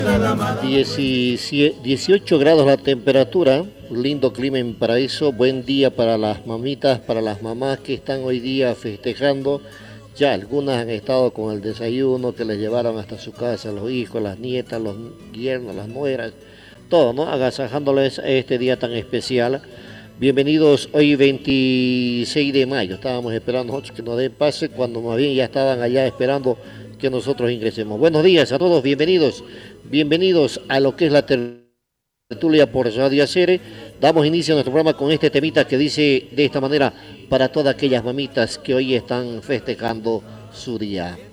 18 grados la temperatura, lindo clima en Paraíso, buen día para las mamitas, para las mamás que están hoy día festejando. Ya algunas han estado con el desayuno que les llevaron hasta su casa, los hijos, las nietas, los yernos, las nueras, todo, ¿no? Agasajándoles este día tan especial. Bienvenidos hoy 26 de mayo, estábamos esperando nosotros que nos den pase cuando más bien ya estaban allá esperando que nosotros ingresemos. Buenos días a todos, bienvenidos a lo que es la tertulia por Radio Acere. Damos inicio a nuestro programa con este temita que dice de esta manera: para todas aquellas mamitas que hoy están festejando su día.